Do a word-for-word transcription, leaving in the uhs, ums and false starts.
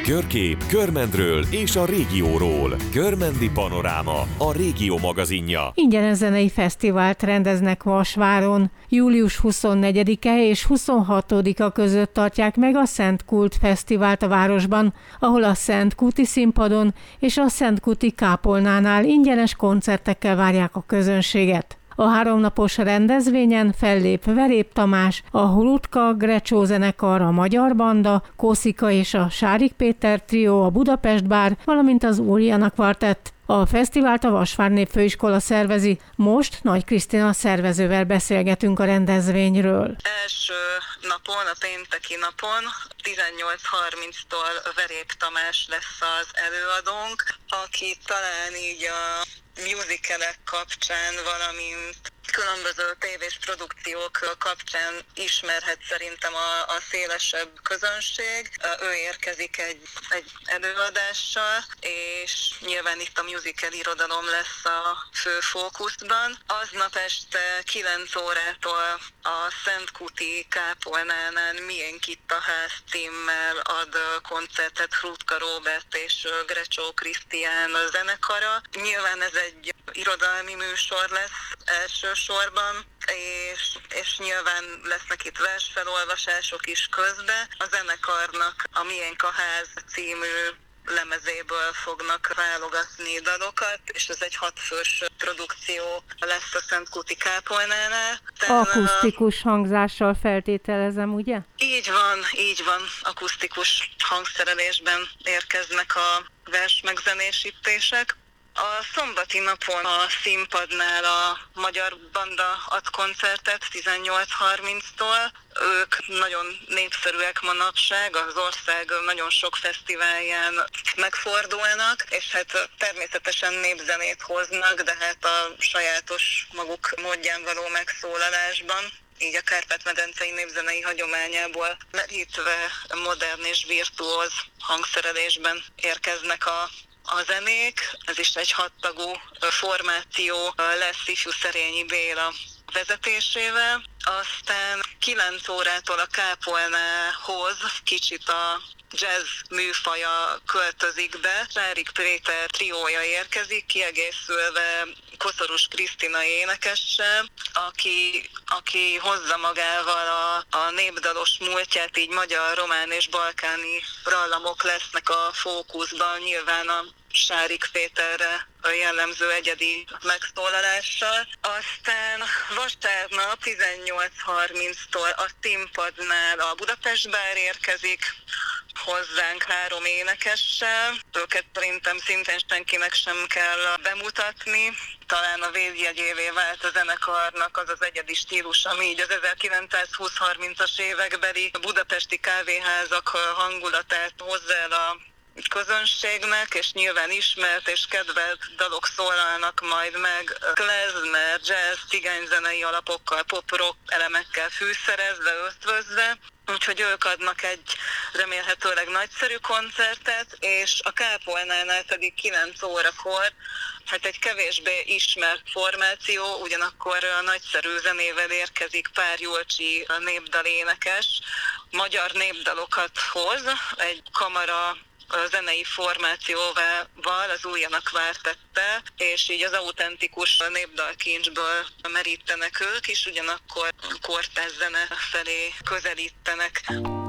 Körkép, Körmendről és a régióról. Körmendi Panoráma, a Régió magazinja. Ingyenes zenei fesztivált rendeznek Vasváron. július huszonnegyedike és huszonhatodika között tartják meg a Szent Kult Fesztivált a városban, ahol a Szent Kuti színpadon és a Szent Kuti kápolnánál ingyenes koncertekkel várják a közönséget. A háromnapos rendezvényen fellép Verép Tamás, a Hulutka Grecsó zenekar, a Magyar Banda, Koszika és a Sárik Péter trió, a Budapest Bár, valamint az Úrjana Kvartett. A fesztivált a Vasvár Népfőiskola szervezi. Most Nagy Krisztina szervezővel beszélgetünk a rendezvényről. Első napon, a pénteki napon tizennyolc harminctól Verép Tamás lesz az előadónk, aki talán így a musicalek kapcsán, valamint különböző tévés produkciók kapcsán ismerhet szerintem a, a szélesebb közönség. Ő érkezik egy, egy előadással, és nyilván itt a musical irodalom lesz a fő fókuszban. Aznap este kilenc órától a Szent Kuti kápolnánál Miénk itt a ház címmel ad koncertet Hrutka Róbert és Grecsó Krisztián zenekara. Nyilván ez egy irodalmi műsor lesz elsősorban, és, és nyilván lesznek itt versfelolvasások is közben. A zenekarnak a Miénk a ház című lemezéből fognak válogatni dalokat, és ez egy hatfős produkció lesz a Szent Kuti kápolnánál. Akusztikus hangzással feltételezem, ugye? Így van, így van. Akusztikus hangszerelésben érkeznek a versmegzenésítések. A szombati napon a színpadnál a Magyar Banda ad koncertet tizennyolc harminctól. Ők nagyon népszerűek manapság, az ország nagyon sok fesztiválján megfordulnak, és hát természetesen népzenét hoznak, de hát a sajátos maguk módján való megszólalásban. Így a Kárpát-medencei népzenei hagyományából merítve modern és virtuóz hangszerelésben érkeznek a a zenék. Ez is egy hattagú formáció lesz ifjú Szerényi Béla vezetésével. Aztán kilenc órától a kápolnához kicsit a jazz műfaja költözik be. Sárik Péter triója érkezik, kiegészülve Koszorús Krisztina énekessel, aki, aki hozza magával a, a népdalos múltját, így magyar, román és balkáni dallamok lesznek a fókuszban, nyilván a Sárik Péterre jellemző egyedi megszólalással. Aztán vasárnap tizennyolc harminctól a színpadnál a Budapest Bár érkezik hozzánk három énekessel. Őket szerintem szintén senkinek sem kell bemutatni. Talán a védjegyévé vált a zenekarnak az az egyedi stílus, ami így az ezerkilencszázhúsz-harmincas évekbeli budapesti kávéházak hangulatát hozzá el a közönségnek, és nyilván ismert és kedvelt dalok szólalnak majd meg klezmer, jazz, cigányzenei alapokkal, pop-rock elemekkel fűszerezve, ötvözve. Úgyhogy ők adnak egy remélhetőleg nagyszerű koncertet, és a kápolnánál pedig kilenc órakor hát egy kevésbé ismert formáció, ugyanakkor nagyszerű zenével érkezik Pár Julcsi népdalénekes, magyar népdalokat hoz, egy kamara zenei formációval, az Újjana Kvartettel, és így az autentikus népdalkincsből merítenek ők is, ugyanakkor kortárs zene felé közelítenek.